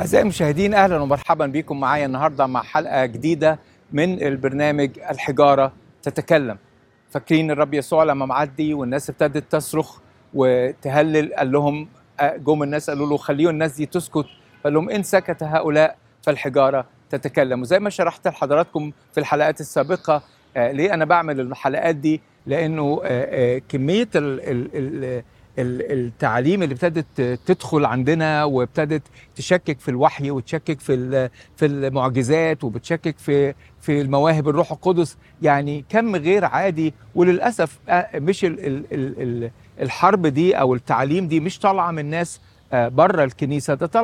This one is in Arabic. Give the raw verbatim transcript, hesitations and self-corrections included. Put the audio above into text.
أعزائي المشاهدين، أهلا ومرحبا بكم معايا النهاردة مع حلقة جديدة من البرنامج الحجارة تتكلم. فاكرين الرب يسوع لما معدي والناس ابتدت تصرخ وتهلل، قال لهم جم الناس قالوا له خليوا الناس دي تسكت، قال لهم إن سكت هؤلاء فالحجارة تتكلم. وزي ما شرحت لحضراتكم في الحلقات السابقة، ليه أنا بعمل الحلقات دي؟ لأنه كمية ال ال ال التعاليم اللي ابتدت تدخل عندنا وابتدت تشكك في الوحي وتشكك في في المعجزات وبتشكك في في المواهب الروح القدس، يعني كم غير عادي. وللاسف مش الحرب دي او التعليم دي مش طالعه من ناس بره الكنيسه، ده طالعه